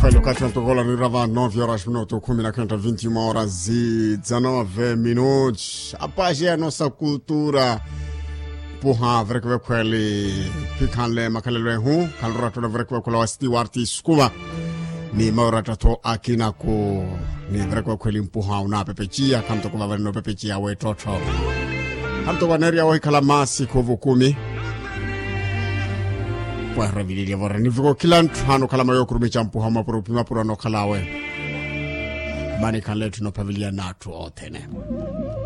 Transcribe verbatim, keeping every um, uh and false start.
Quello che tanto gola rirava nove horas minuto kumi na kenda vinte e uma horas e dezenove minutos. A página é a nossa cultura. Porra, vrek ve kweli pikanle makalelwe hu kan rato na vrek ve kwela wasti warti skuma ni maurata to akina ko ni vrek ve kweli mpuha una pepechia kamto ko va no pepechia we toto kamto waneria wa kalamasi ko vukumi kwa ravili vorre ni vuko kilantu hano kalama yo kurumi champu hama pro pima pro no kalawe mani kan letu no pavilia natu otene.